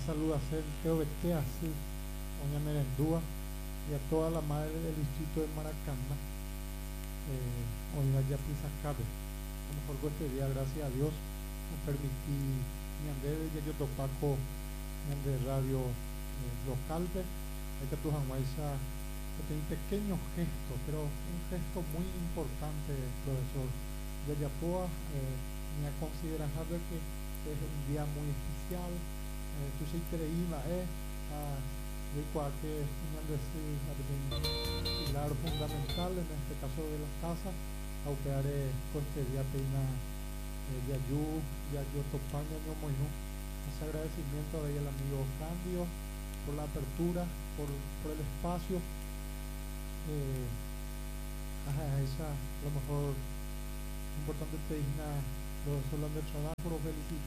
saludación TVT así, doña Merendúa y a toda la madre del distrito de Maracaná, oiga ya Pisacabe. A lo mejor este día, gracias a Dios, me permití mi andar de yo topaco de radio local de que tu Jamaica que tiene un pequeño gesto, pero un gesto muy importante, profesor. De Yapoa, me considera saber que es un día muy especial, tú se increíble, de cualquier pilar fundamental en este caso de la casa, aupeare con este día peina de ayú, de ayú topaña, yo muy ese agradecimiento a el amigo Candio por la apertura, por el espacio. Esa, a lo mejor, importante te digna, los hablando del trabajo, lo felicito.